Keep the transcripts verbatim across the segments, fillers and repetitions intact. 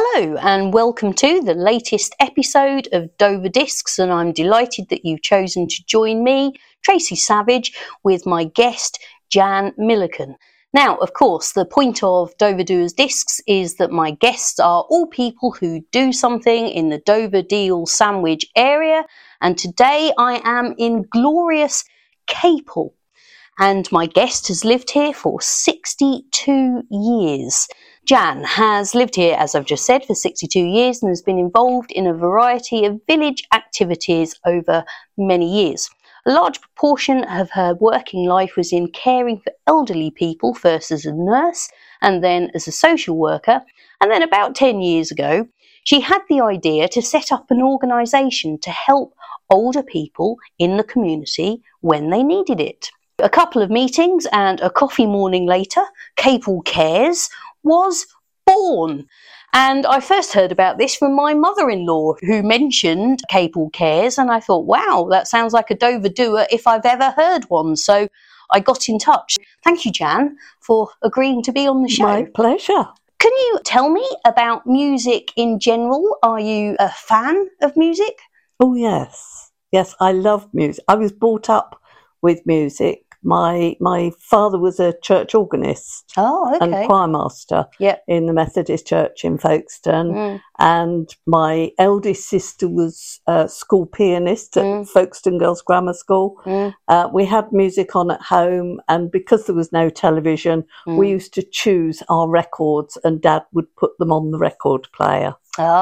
Hello and welcome to the latest episode of Dover Discs, and I'm delighted that you've chosen to join me, Tracy Savage, with my guest Jan Milliken. Now, of course, the point of Dover Doers Discs is that my guests are all people who do something in the Dover Deal Sandwich area, and today I am in glorious Capel. And my guest has lived here for sixty-two years. Jan has lived here, as I've just said, for sixty-two years and has been involved in a variety of village activities over many years. A large proportion of her working life was in caring for elderly people, first as a nurse and then as a social worker. And then about ten years ago, she had the idea to set up an organisation to help older people in the community when they needed it. A couple of meetings and a coffee morning later, Capel Cares was born. And I first heard about this from my mother-in-law, who mentioned Capel Cares, and I thought, wow, that sounds like a Dover doer if I've ever heard one. So I got in touch. Thank you, Jan, for agreeing to be on the show. My pleasure. Can you tell me about music in general? Are you a fan of music? Oh, yes. Yes, I love music. I was brought up with music. My my father was a church organist oh, okay. and choir master yep. in the Methodist Church in Folkestone. Mm. And my eldest sister was a school pianist at Mm. Folkestone Girls' Grammar School. Mm. Uh, we had music on at home, and because there was no television, Mm. we used to choose our records, and Dad would put them on the record player.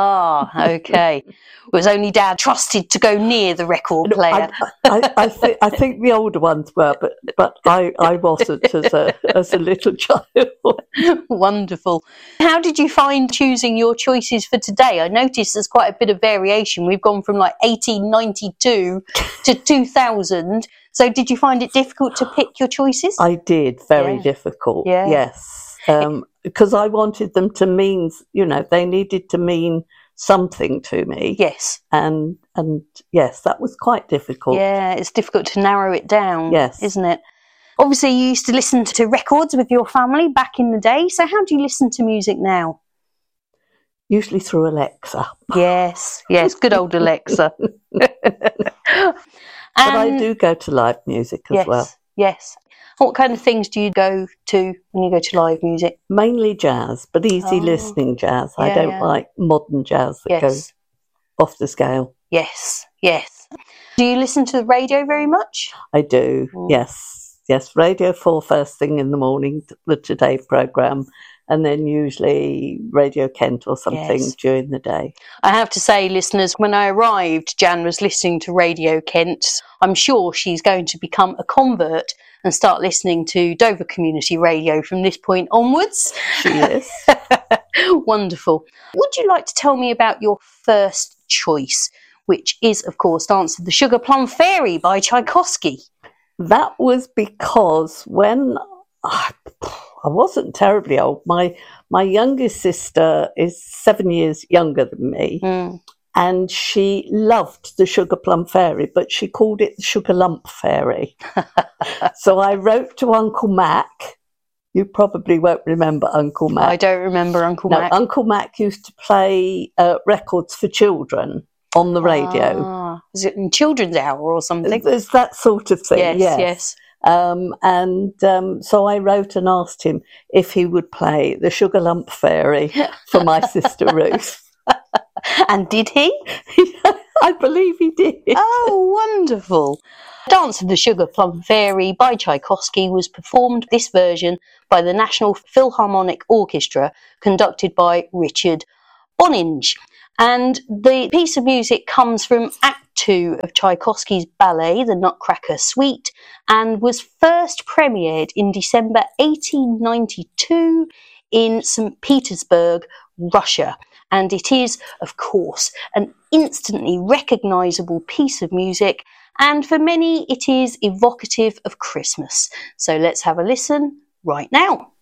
Ah, okay. It was only Dad trusted to go near the record player. I, I, I, think, I think the older ones were, but but I, I wasn't as a as a little child. Wonderful. How did you find choosing your choices for today? I noticed there's quite a bit of variation. We've gone from like eighteen ninety-two to two thousand. So did you find it difficult to pick your choices? I did. Very yeah. difficult. Yeah. Yes. Um, because I wanted them to mean, you know, they needed to mean something to me. Yes. And, and yes, that was quite difficult. Yeah, it's difficult to narrow it down, yes. isn't it? Obviously, you used to listen to records with your family back in the day. So how do you listen to music now? Usually through Alexa. Yes, yes, good old Alexa. But I do go to live music as yes, well. Yes. What kind of things do you go to when you go to live music? Mainly jazz, but easy oh. listening jazz. Yeah, I don't yeah. like modern jazz that yes. goes off the scale. Yes, yes. Do you listen to the radio very much? I do, mm. yes. Yes, Radio four first thing in the morning, the Today programme, and then usually Radio Kent or something yes. during the day. I have to say, listeners, when I arrived, Jan was listening to Radio Kent. I'm sure she's going to become a convert and start listening to Dover Community Radio from this point onwards. She is. Wonderful. Would you like to tell me about your first choice, which is, of course, Dance of the Sugar Plum Fairy by Tchaikovsky? That was because when I, I wasn't terribly old, my my youngest sister is seven years younger than me, mm. and she loved the Sugar Plum Fairy, but she called it the Sugar Lump Fairy. So I wrote to Uncle Mac. You probably won't remember Uncle Mac. I don't remember Uncle no, Mac. Uncle Mac used to play uh, records for children on the radio. Ah, is it in Children's Hour or something? There's that sort of thing, yes. yes. yes. Um, and um, so I wrote and asked him if he would play the Sugar Lump Fairy for my sister Ruth. And did he? I believe he did. Oh, wonderful. Dance of the Sugar Plum Fairy by Tchaikovsky was performed, this version, by the National Philharmonic Orchestra, conducted by Richard Boninge. And the piece of music comes from Act Two of Tchaikovsky's ballet, The Nutcracker Suite, and was first premiered in December eighteen ninety-two in Saint Petersburg, Russia. And it is, of course, an instantly recognisable piece of music, and for many it is evocative of Christmas. So let's have a listen right now.